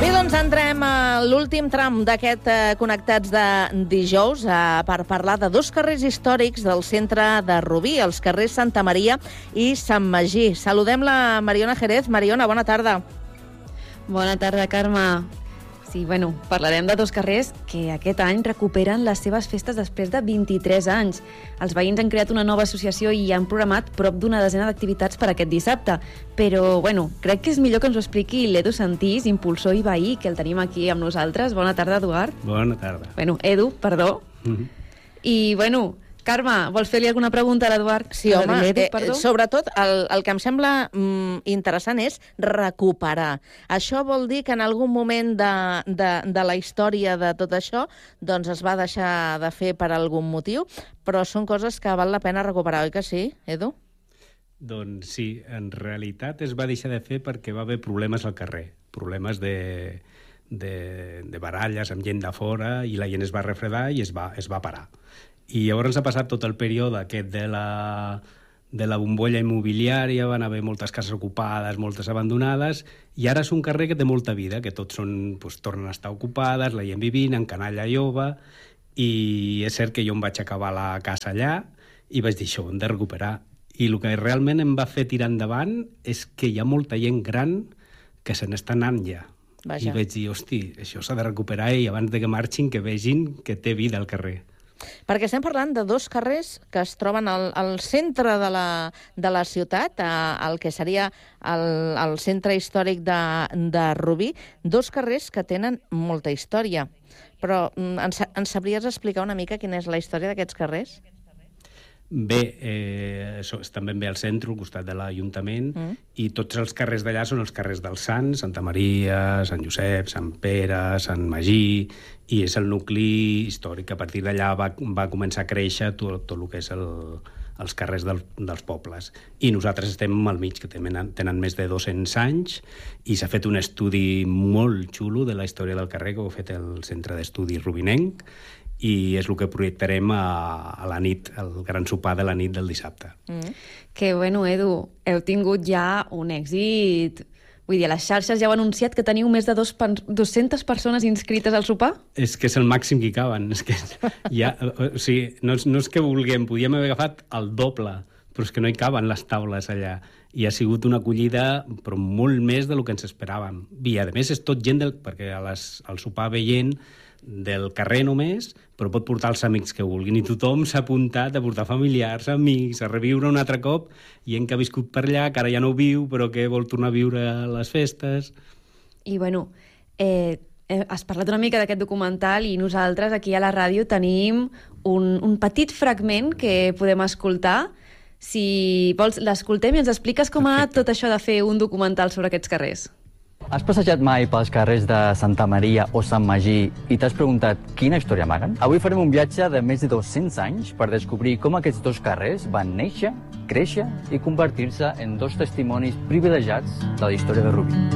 Doncs entrem a l'últim tram d'aquest Connectats de dijous per parlar de dos carrers històrics del centre de Rubí, els carrers Santa Maria i Sant Magí. Saludem la Mariona Jerez. Mariona, bona tarda. Bona tarda, Carme. Sí, bueno, parlarem de dos carrers que aquest any recuperen les seves festes després de 23 anys. Els veïns han creat una nova associació i han programat prop d'una desena d'activitats per aquest dissabte. Però, bueno, crec que és millor que ens ho expliqui l'Edu Santís, impulsor i veí, que el tenim aquí amb nosaltres. Bona tarda, Eduard. Bona tarda. Bueno, Edu, perdó. I, bueno, Carme, vols fer-li alguna pregunta a l'Eduard? Sí, home, sobretot el que em sembla interessant és recuperar. Això vol dir que en algun moment de la història de tot això doncs es va deixar de fer per algun motiu, però són coses que val la pena recuperar, oi que sí, Edu? Doncs sí, en realitat es va deixar de fer perquè va haver problemes al carrer, problemes de baralles amb gent de fora, i la gent es va refredar i es va parar. I llavors ha passat tot el període aquest de la bombolla immobiliària, van haver moltes cases ocupades, moltes abandonades, i ara és un carrer que té molta vida, que tots tornen a estar ocupades, la gent vivint, en canalla jove, i és cert que jo em vaig acabar la casa allà i vaig dir això, hem de recuperar. I el que realment em va fer tirar endavant és que hi ha molta gent gran que se n'està anant ja. Vaja. I vaig dir, hosti, això s'ha de recuperar i abans de que marxin que vegin que té vida al carrer. Perquè estem parlant de dos carrers que es troben al centre de la ciutat, el que seria el centre històric de Rubí, dos carrers que tenen molta història. Però ens sabries explicar una mica quina és la història d'aquests carrers? Bé, estan ben bé al centre, al costat de l'Ajuntament, i tots els carrers d'allà són els carrers dels Sants, Santa Maria, Sant Josep, Sant Pere, Sant Magí, i és el nucli històric. A partir d'allà va començar a créixer tot el que és els carrers dels pobles. I nosaltres estem al mig, que tenen més de 200 anys, i s'ha fet un estudi molt xulo de la història del carrer, que ho ha fet el Centre d'Estudi Rubinenc, i és el que projectarem a la nit, el gran sopar de la nit del dissabte. Que, bueno, Edu, heu tingut ja un èxit. Vull dir, a les xarxes ja heu anunciat que teniu més de 200 persones inscrites al sopar? És que és el màxim que hi caben. És que o sigui, no és que vulguem, podíem haver agafat el doble, però és que no hi caben les taules allà. I ha sigut una acollida, però molt més del que ens esperàvem. I, a més, és tot gent perquè al sopar ve gent del carrer només, però pot portar els amics que vulguin, i tothom s'ha apuntat a portar familiars, amics, a reviure un altre cop, gent que ha viscut per allà, que ara ja no viu, però que vol tornar a viure les festes. I, bueno, has parlat una mica d'aquest documental i nosaltres aquí a la ràdio tenim un petit fragment que podem escoltar. Si vols, l'escoltem i ens expliques com ha anat tot això de fer un documental sobre aquests carrers. Has passejat mai pels carrers de Santa Maria o Sant Magí i t'has preguntat quina història amaguen? Avui farem un viatge de més de 200 anys per descobrir com aquests dos carrers van néixer, créixer i convertir-se en dos testimonis privilegiats de la història de Rubí.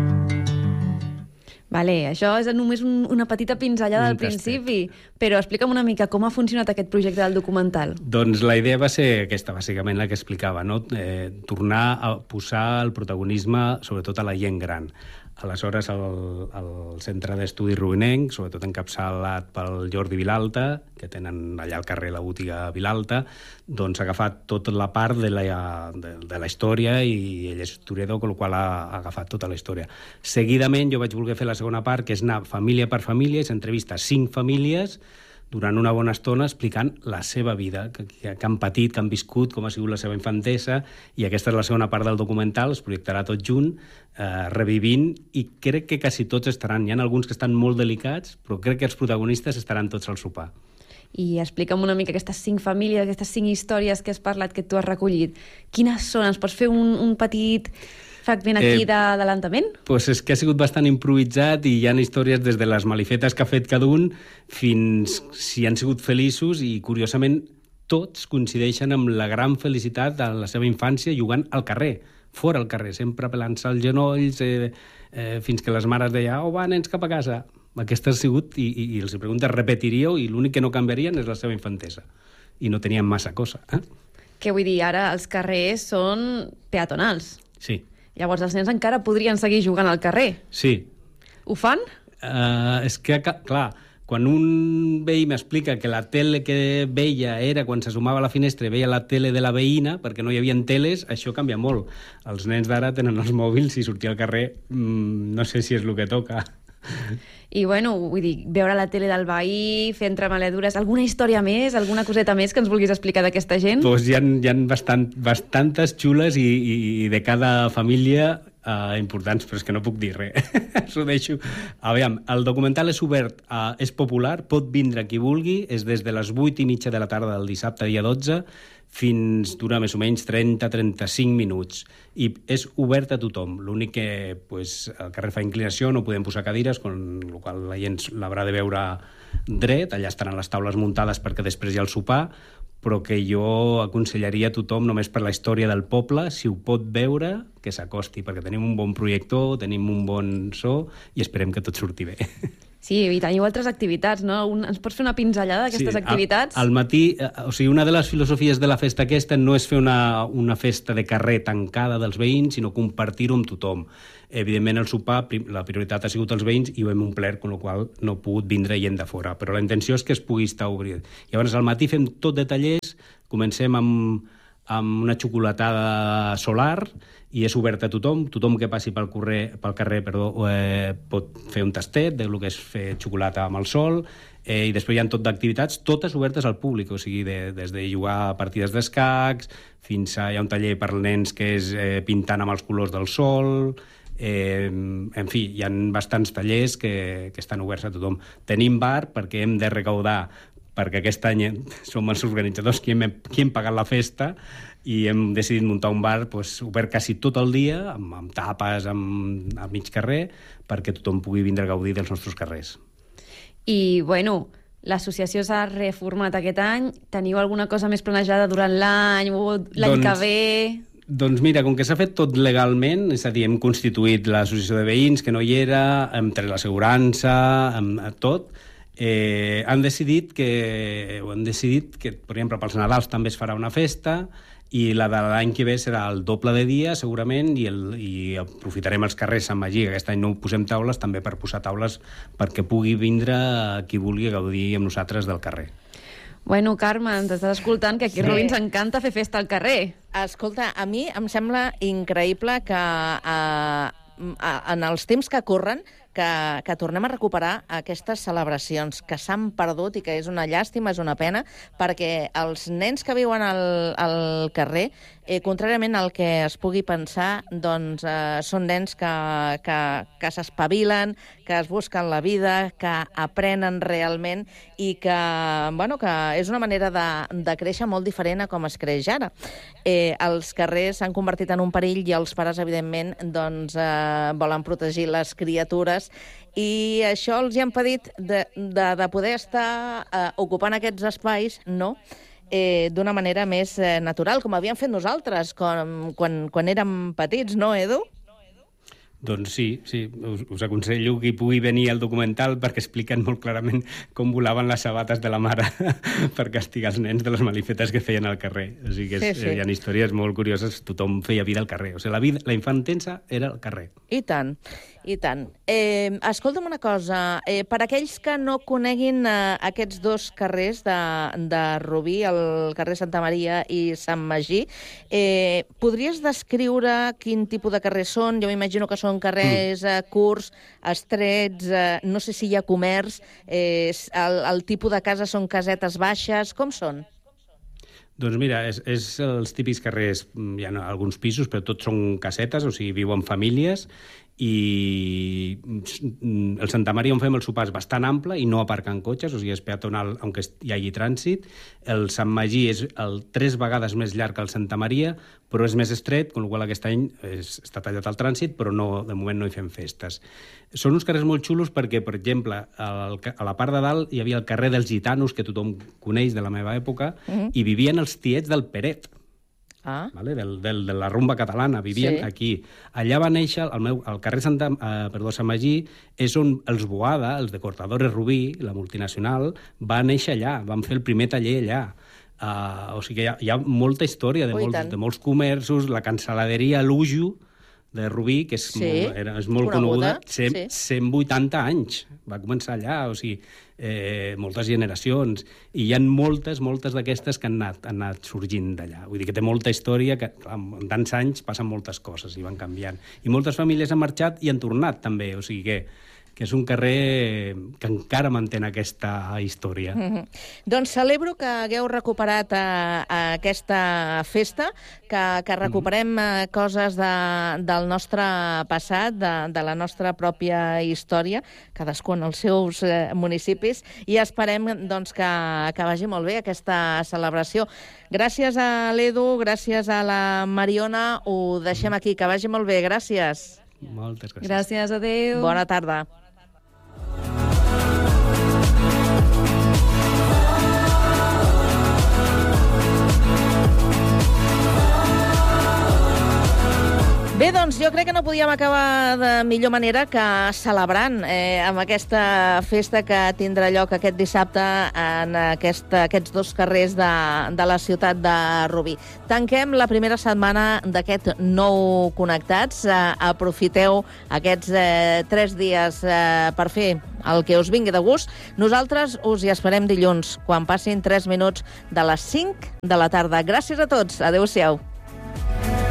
Vale, això és només una petita pinzellada al principi, però explica'm una mica com ha funcionat aquest projecte del documental. Doncs la idea va ser aquesta, bàsicament, la que explicava, no? Tornar a posar el protagonisme sobretot a la gent gran. Aleshores, el Centre d'Estudi Rubinenc, sobretot encapçalat pel Jordi Vilalta, que tenen allà al carrer la botiga Vilalta, doncs ha agafat tota la part de la història, i ell és historiador, amb la qual ha agafat tota la història. Seguidament jo vaig voler fer la segona part, que és anar família per família, i s'entrevista 5 famílies durant una bona estona explicant la seva vida, que han patit, que han viscut, com ha sigut la seva infantesa, i aquesta és la segona part del documental, es projectarà tot junt, revivint, i crec que quasi tots estaran. Hi ha alguns que estan molt delicats, però crec que els protagonistes estaran tots al sopar. I explica'm una mica aquestes 5 famílies, aquestes 5 històries que has parlat, que tu has recollit. Quines són? Ens pots fer un petit fragment aquí d'adelantament? Pues és que ha sigut bastant improvisat, i hi ha històries des de les malifetes que ha fet cada un fins si han sigut feliços, i curiosament tots coincideixen amb la gran felicitat de la seva infància jugant al carrer, fora al carrer, sempre pelant-se els genolls, fins que les mares deien va, nens, cap a casa. Aquesta ha sigut, i els preguntes, repetiríeu, i l'únic que no canviarien és la seva infantesa. I no tenien massa cosa. Què vull dir, ara els carrers són peatonals. Sí. Llavors els nens encara podrien seguir jugant al carrer. Sí, Ho fan? És que, clar, quan un veí m'explica que la tele que veia era quan s'assumava a la finestra i veia la tele de la veïna, perquè no hi havia teles, això canvia molt. Els nens d'ara tenen els mòbils i sortir al carrer no sé si és el que toca. I, bueno, vull dir, veure la tele del veí, fer entremaledures, alguna història més, alguna coseta més que ens vulguis explicar d'aquesta gent? Doncs hi ha bastantes xules i de cada família importants, però és que no puc dir res. S'ho deixo. Aviam, el documental és obert, és popular, pot vindre qui vulgui, és des de les 8:30 de la tarda del dissabte, dia 12, fins dura més o menys 30-35 minuts. I és obert a tothom. L'únic que el carrer fa inclinació, no podem posar cadires, amb la qual la gent l'haurà de veure dret, allà estaran les taules muntades perquè després hi ha el sopar, però que jo aconsellaria a tothom, només per la història del poble, si ho pot veure, que s'acosti, perquè tenim un bon projector, tenim un bon so i esperem que tot surti bé. Sí, i teniu altres activitats, no? Ens pots fer una pinzellada d'aquestes activitats? Al matí, o sigui, una de les filosofies de la festa aquesta no és fer una festa de carrer tancada dels veïns, sinó compartir-ho amb tothom. Evidentment, el sopar, la prioritat ha sigut els veïns i ho hem omplert, amb la qual cosa no ha pogut vindre gent de fora. Però la intenció és que es pugui estar obrit. Llavors, al matí fem tot de tallers, comencem amb una xocolatada solar i és obert a tothom. Tothom que passi pel carrer pot fer un tastet del que és fer xocolata amb el sol, i després hi ha tot d'activitats, totes obertes al públic, o sigui, des de jugar a partides d'escacs fins a hi ha un taller per nens que és pintant amb els colors del sol. En fi, hi ha bastants tallers que estan oberts a tothom. Tenim bar perquè hem de recaudar, perquè aquest any som els organitzadors qui hem pagat la festa i hem decidit muntar un bar obert quasi tot el dia, amb tapes a mig carrer, perquè tothom pugui vindre a gaudir dels nostres carrers. I, bueno, l'associació s'ha reformat aquest any. Teniu alguna cosa més planejada durant l'any o l'any que ve? Doncs mira, com que s'ha fet tot legalment, és a dir, hem constituït l'associació de veïns, que no hi era, hem tret l'assegurança, tot, han decidit que, per exemple, pels Nadals també es farà una festa i la de l'any que ve serà el doble de dia, segurament, i aprofitarem els carrers Sant Magí, que aquest any no posem taules, també per posar taules perquè pugui vindre qui vulgui gaudir amb nosaltres del carrer. Bueno, Carme, ens estàs escoltant, que aquí a Rubí ens encanta fer festa al carrer. Escolta, a mi em sembla increïble que en els temps que corren que tornem a recuperar aquestes celebracions que s'han perdut i que és una llàstima, és una pena, perquè els nens que viuen al carrer, contràriament al que es pugui pensar, doncs són nens que s'espavilen, que es busquen la vida, que aprenen realment i que és una manera de créixer molt diferent a com es creix ara. Els carrers s'han convertit en un perill i els pares, evidentment, doncs, volen protegir les criatures i això els hi ha impedit de poder estar ocupant aquests espais, no?, d'una manera més natural, com havíem fet nosaltres quan érem petits, no, Edu? Doncs sí, us aconsello que hi pugui venir al documental perquè expliquen molt clarament com volaven les sabates de la mare per castigar els nens de les malifetes que feien al carrer. O sigui que hi ha històries molt curioses, tothom feia vida al carrer. O sigui, la infantença era al carrer. I tant, i tant. Escolta'm una cosa, per aquells que no coneguin aquests dos carrers de Rubí, el carrer Santa Maria i Sant Magí, podries descriure quin tipus de carrers són? Jo m'imagino que són carrers curts, estrets, no sé si hi ha comerç, el tipus de cases són casetes baixes, com són? Doncs mira, és els típics carrers, hi ha alguns pisos, però tots són casetes, o sigui, viuen famílies, i el Santa Maria on fem el sopar és bastant ample i no aparquen cotxes, o sigui, és peatonal, aunque hi hagi trànsit. El Sant Magí és 3 vegades més llarg que el Santa Maria, però és més estret, amb la qual cosa aquest any està tallat el trànsit, però de moment no hi fem festes. Són uns carrers molt xulos perquè, per exemple, a la part de dalt hi havia el carrer dels Gitanos, que tothom coneix de la meva època, i vivien els tiets del Peret. De la rumba catalana, vivien aquí. Allà va néixer, el carrer Sant Magí, és on els Boada, els de Cortadores Rubí, la multinacional, va néixer allà, van fer el primer taller allà. O sigui que hi ha molta història de molts comerços, la cancel·laderia Lujo, de Rubí, que és, és molt coneguda, 180 anys. Va començar allà, o sigui, moltes generacions, i hi ha moltes d'aquestes que han anat sorgint d'allà. Vull dir que té molta història, que clar, en tants anys passen moltes coses i van canviant. I moltes famílies han marxat i han tornat també, o sigui que és un carrer que encara mantén aquesta història. Doncs celebro que hagueu recuperat aquesta festa, que recuperem coses del nostre passat, de la nostra pròpia història, cadascú en els seus municipis, i esperem doncs, que vagi molt bé aquesta celebració. Gràcies a l'Edu, gràcies a la Mariona, ho deixem aquí. Que vagi molt bé, gràcies. Moltes gràcies. Gràcies, adéu. Bona tarda. Bé, doncs jo crec que no podíem acabar de millor manera que celebrant amb aquesta festa que tindrà lloc aquest dissabte en aquests dos carrers de la ciutat de Rubí. Tanquem la primera setmana d'aquest nou Connectats. Aprofiteu aquests 3 dies per fer el que us vingui de gust. Nosaltres us hi esperem dilluns, quan passin 3 minuts de les 5 de la tarda. Gràcies a tots. Adéu-siau.